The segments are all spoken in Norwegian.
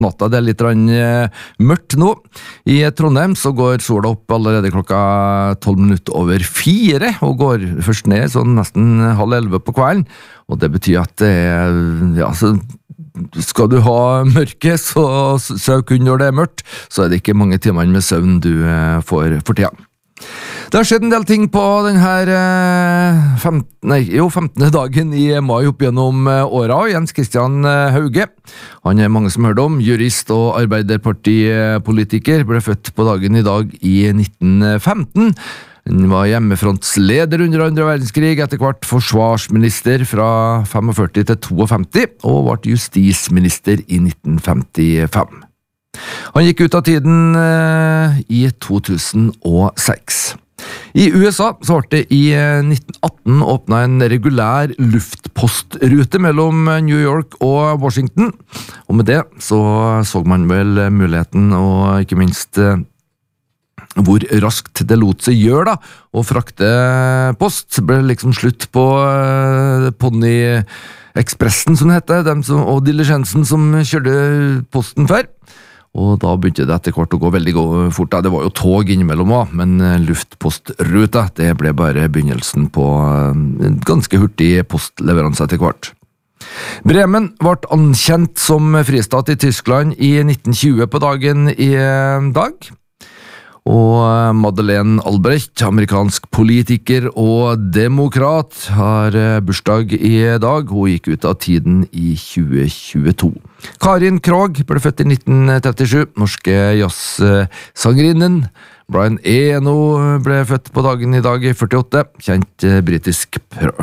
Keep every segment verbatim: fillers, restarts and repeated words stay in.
natta. Det er litt rann, eh, mørkt nå. I Trondheim så går sola opp allerede klokka tolv minutter over fire, og går først ned sånn nesten halv elleve på kvelden. Og det betyr at det er, ja, så skal du ha mørke, så søk kun når det er mørkt, så er det ikke mange timer med søvn du eh, får for tida. Det har skjedd en del ting på denne femtende, nei, jo, femtende dagen i mai opp gjennom åra. Jens Christian Hauge, han er mange som hørte om, jurist og arbeiderpartipolitiker, ble født på dagen i dag i nitten femten. Han var hjemmefrontsleder under andre verdenskrig, etter hvert forsvarsminister fra førtifem til femtito, og ble justisminister i nitten femtifem. Han gikk ut av tiden eh, i to tusen og seks. I U S A så ble det i nitten atten åpnet en regulær luftpostrute mellom New York og Washington, og med det så så man vel muligheten, og ikke minst eh, hvor raskt det lot seg gjøre da, å frakte post. Det ble liksom slutt på uh, Pony Expressen, som det heter, dem som, og Diligensen som kjørte posten før. Og da begynte det etter hvert å gå veldig fort. Da. Det var jo tog innimellom også, men luftpostruta, det ble bare begynnelsen på uh, ganske hurtig postleveranse etter hvert. Bremen ble ankjent som fristat i Tyskland i nitten tjue på dagen i dag. Og Madeleine Albright, amerikansk politiker og demokrat, har bursdag i dag. Hun gikk ut av tiden i tjue tjueto. Karin Krogh ble født i nitten trettisju, norske jazzsangerinnen. Brian Eno ble født på dagen i dag i førtiåtte, kjent britisk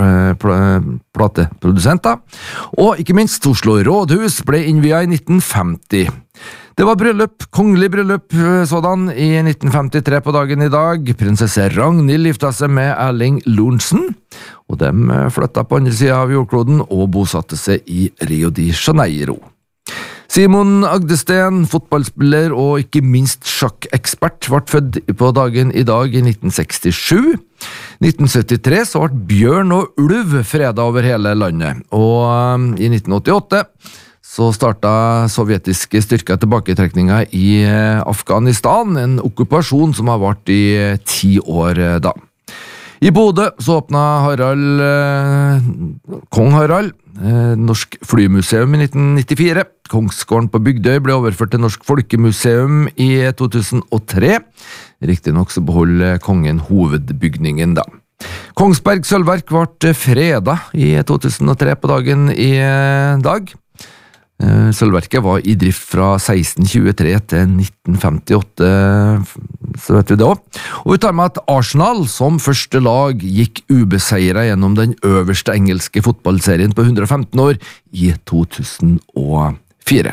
plateprodusent. Og ikke minst Oslo Rådhus ble innviet i nitten femti. Det var bryllup, kongelig bryllup sådan, i nitten femtitre på dagen i dag. Prinsesse Ragnhild gifta seg med Erling Lorentzen, og dem flyttet på andre siden av jordkloden og bosatte seg i Rio de Janeiro. Simon Agdestein, fotballspiller og ikke minst sjakkekspert, ble født på dagen i dag i nitten sekstisju. nitten syttitre så ble bjørn og ulv fredet over hele landet, og i nitten åttiåtte så startet sovjetiske styrker tilbaketrekninga i Afghanistan, en okkupasjon som har vært i ti år da. I Bodø så åpnet Harald, eh, Kong Harald, eh, Norsk Flymuseum i nitten nittifire. Kongsgården på Bygdøy ble overført til Norsk Folkemuseum i to tusen og tre. Riktig nok så beholder kongen hovedbygningen da. Kongsberg Sølvverk ble fredet i to tusen og tre på dagen i dag. Sølvverket var i drift fra seksten tjuetre til nitten femtiåtte, så vet vi det også. Og vi tar med at Arsenal som første lag gikk ubeseiret gjennom den øverste engelske fotballserien på hundre og femten år i to tusen og fire.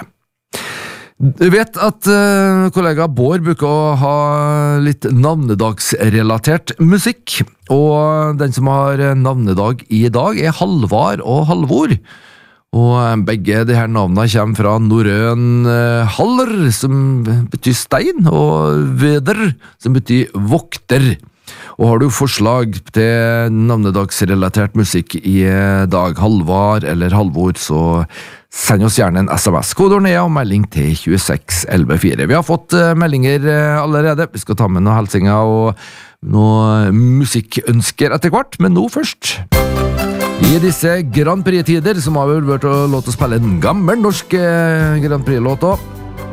Du vet at uh, kollega Bård bruker å ha litt navnedagsrelatert musikk, og den som har navnedag i dag er Halvard og Halvor. Og begge de her navnene kommer fra norrøn haller, som betyr stein, og veder, som betyr vokter. Og har du forslag til navnedagsrelatert musikk i dag, Halvard eller Halvor, så send oss gjerne en sms. Kodord ned og melding til tjueseks elleve fire. Vi har fått meldinger allerede. Vi skal ta med noen helsinger og noen musikkønsker etter hvert, men nå først. I disse Grand Prix-tider så må vi vel vært å låte å spille en gammel norsk Grand Prix-låt også.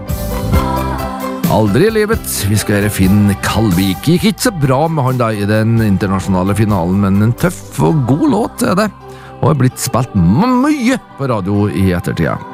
Aldri i livet. Vi skal gjøre Finn Kalvik. Gikk ikke så bra med han da i den internasjonale finalen, men en tøff og god låt er det. Og har blitt spilt mye på radio i ettertida.